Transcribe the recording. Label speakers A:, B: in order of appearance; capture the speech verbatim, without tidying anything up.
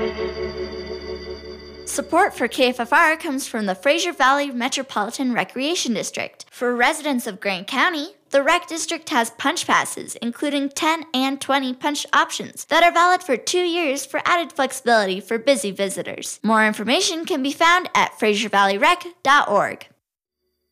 A: Support for K F F R comes from the Fraser Valley Metropolitan Recreation District. For residents of Grant County, the Rec District has punch passes, including ten and twenty punch options that are valid for two years for added flexibility for busy visitors. More information can be found at fraser valley rec dot org.